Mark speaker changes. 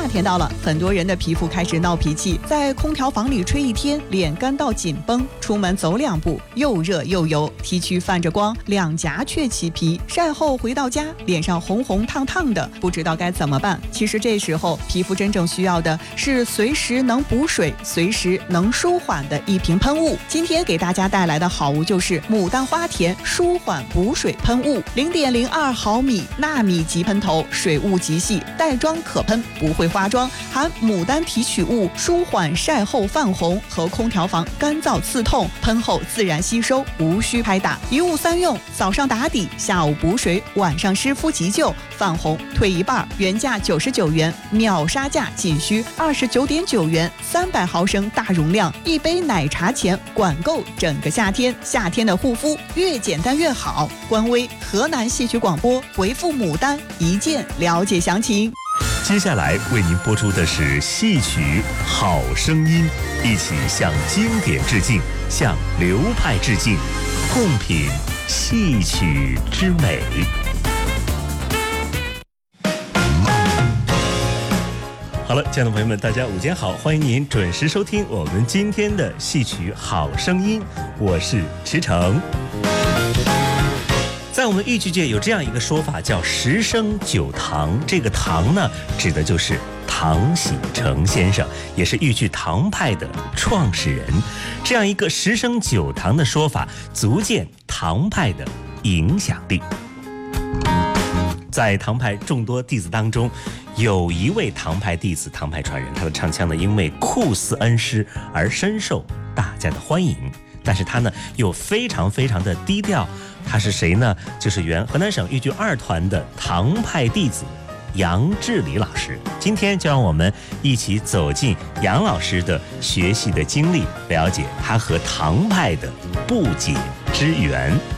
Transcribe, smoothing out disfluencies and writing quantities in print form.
Speaker 1: 天到了，很多人的皮肤开始闹脾气，在空调房里吹一天，脸干到紧绷，出门走2步又热又油，T 区泛着光，两颊却起皮，晒后回到家脸上红红烫烫的，不知道该怎么办。其实这时候皮肤真正需要的是随时能补水、随时能舒缓的一瓶喷雾。今天给大家带来的好物就是牡丹花田舒缓补水喷雾，0.02毫米纳米级喷头，水雾极细，带妆可喷，不会花妆，含牡丹提取物，舒缓晒后泛红和空调房干燥刺痛，喷后自然吸收，无需拍打，一物3用，早上打底，下午补水，晚上湿敷急救，泛红退一半，原价99元，秒杀价仅需29.9元，300毫升大容量，一杯奶茶钱，管够整个夏天。夏天的护肤越简单越好。官微河南戏曲广播回复牡丹一键了解详情。
Speaker 2: 接下来为您播出的是戏曲好声音，一起向经典致敬，向流派致敬，共品戏曲之美。好了，亲爱的朋友们，大家午间好，欢迎您准时收听我们今天的戏曲好声音，我是池诚。在我们豫剧界有这样一个说法，叫10生9唐。这个唐呢，指的就是唐喜成先生，也是豫剧唐派的创始人。这样一个10生9唐的说法，足见唐派的影响力。在唐派众多弟子当中，有一位唐派弟子、唐派传人，他的唱腔呢，因为酷似恩师而深受大家的欢迎。但是他呢，又非常的低调。他是谁呢？就是原河南省豫剧2团的唐派弟子杨志礼老师。今天就让我们一起走进杨老师的学习的经历，了解他和唐派的不解之缘。